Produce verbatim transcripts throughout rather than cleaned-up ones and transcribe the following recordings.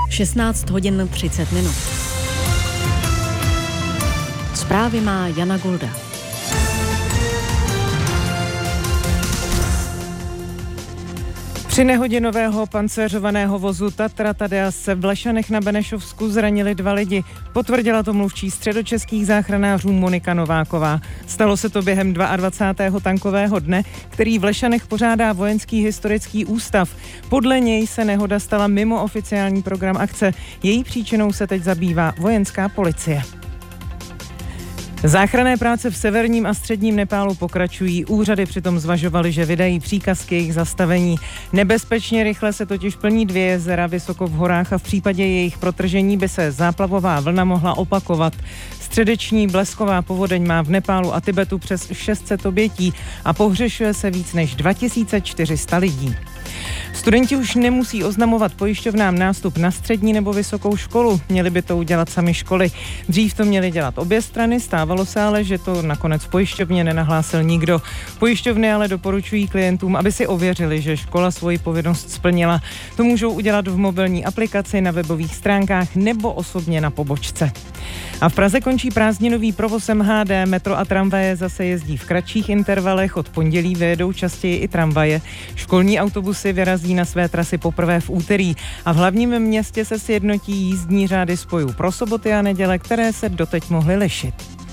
šestnáct hodin třicet minut. Zprávy má Jana Golda. Při nehodě nového pancéřovaného vozu Tatra Tadea se v Lešanech na Benešovsku zranili dva lidi. Potvrdila to mluvčí středočeských záchranářů Monika Nováková. Stalo se to během dvacátého druhého tankového dne, který v Lešanech pořádá Vojenský historický ústav. Podle něj se nehoda stala mimo oficiální program akce. Její příčinou se teď zabývá vojenská policie. Záchranné práce v severním a středním Nepálu pokračují. Úřady přitom zvažovaly, že vydají příkaz k jejich zastavení. Nebezpečně rychle se totiž plní dvě jezera vysoko v horách a v případě jejich protržení by se záplavová vlna mohla opakovat. Středeční blesková povodeň má v Nepálu a Tibetu přes šest set obětí a pohřešuje se víc než dva tisíce čtyři sta lidí. Studenti už nemusí oznamovat pojišťovnám nástup na střední nebo vysokou školu. Měly by to udělat sami školy. Dřív to měly dělat obě strany, stávalo se ale, že to nakonec v pojišťovně nenahlásil nikdo. Pojišťovny ale doporučují klientům, aby si ověřili, že škola svoji povinnost splnila. To můžou udělat v mobilní aplikaci, na webových stránkách nebo osobně na pobočce. A v Praze končí prázdninový provoz M H D, metro a tramvaje zase jezdí v kratších intervalech, od pondělí vyjedou častěji i tramvaje. Školní autobusy vyrazí na své trasy poprvé v úterý a v hlavním městě se sjednotí jízdní řády spojů pro soboty a neděle, které se doteď mohly lišit.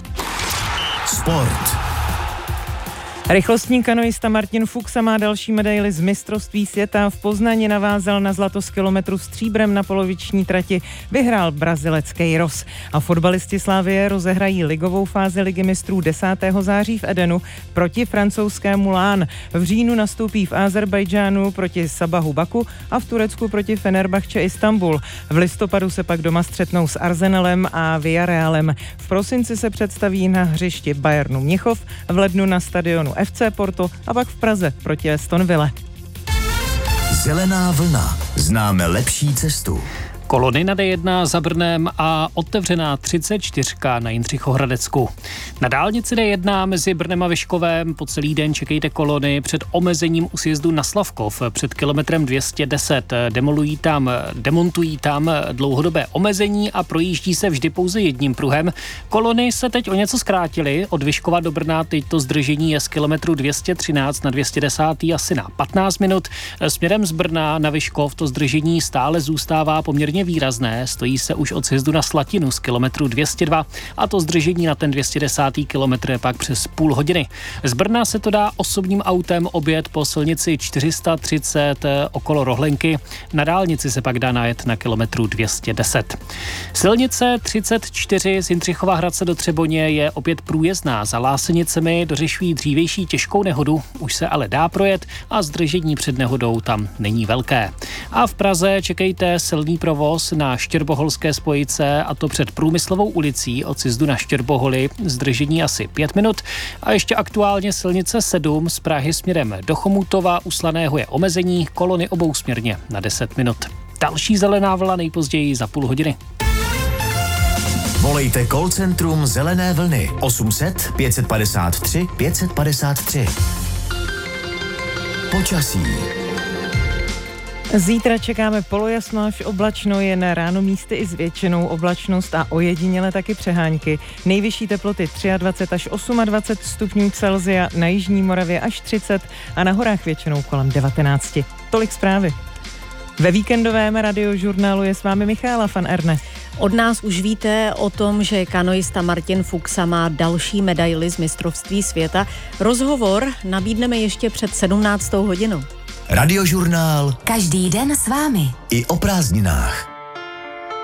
Sport. Rychlostní kanoista Martin Fuxa má další medaili z mistrovství světa. V Poznani navázal na zlato z kilometru stříbrem na poloviční trati. Vyhrál Brazilec Queiroz. A fotbalisti Slavie rozehrají ligovou fázi Ligy mistrů desátého září v Edenu proti francouzskému Lán. V říjnu nastoupí v Azerbajdžánu proti Sabahu Baku a v Turecku proti Fenerbahče Istanbul. V listopadu se pak doma střetnou s Arsenalem a Villarrealem. V prosinci se představí na hřišti Bayernu Mnichov, v lednu na stadionu F C Porto a pak v Praze proti Aston Ville. Zelená vlna. Známe lepší cestu. Kolony na D jedna za Brnem a otevřená třicet čtyři na Jindřichohradecku. Na dálnici D jedna mezi Brnem a Vyškovem po celý den čekejte kolony před omezením u sjezdu na Slavkov před kilometrem dvě stě deset. Demolují tam, demontují tam dlouhodobé omezení a projíždí se vždy pouze jedním pruhem. Kolony se teď o něco zkrátily. Od Vyškova do Brna teď to zdržení je z kilometru dvě stě třináct na dvě stě deset asi na patnáct minut. Směrem z Brna na Vyškov to zdržení stále zůstává poměrně výrazné, stojí se už od sjezdu na Slatinu z kilometru dvě stě dva a to zdržení na ten dvě stě deset kilometr je pak přes půl hodiny. Z Brna se to dá osobním autem objet po silnici čtyři sta třicet okolo Rohlenky, na dálnici se pak dá najet na kilometru dvě stě deset. Silnice třicet čtyři z Jindřichova Hradce do Třeboně je opět průjezdná, za Lásenicemi dořešují dřívější těžkou nehodu, už se ale dá projet a zdržení před nehodou tam není velké. A v Praze čekejte silný provoz na Štěrboholské spojice a to před Průmyslovou ulicí od sjezdu na Štěrboholy, zdržení asi pět minut a ještě aktuálně silnice sedm z Prahy směrem do Chomutova u Slaného je omezení, kolony obousměrně na deset minut. Další zelená vlna nejpozději za půl hodiny. Volejte call centrum Zelené vlny osm set pět set padesát tři pět set padesát tři. Počasí. Zítra čekáme polojasno až oblačno, jen ráno místy i s většinou oblačnost a ojediněle taky přehánky. Nejvyšší teploty dvacet tři až dvacet osm stupňů Celsia, na jižní Moravě až třicet a na horách většinou kolem devatenáct. Tolik zprávy. Ve víkendovém radiožurnálu je s vámi Michála van Erne. Od nás už víte o tom, že kanoista Martin Fuxa má další medaili z mistrovství světa. Rozhovor nabídneme ještě před sedmnáctou hodinou. Radiožurnál. Každý den s vámi. I o prázdninách.